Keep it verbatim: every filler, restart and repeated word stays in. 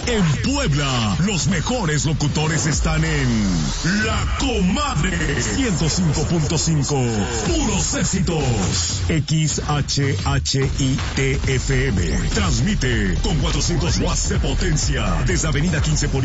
En Puebla, los mejores locutores están en La Comadre ciento cinco punto cinco. Puros éxitos. X H H I T F M. Transmite con cuatrocientos watts de potencia desde Avenida quince por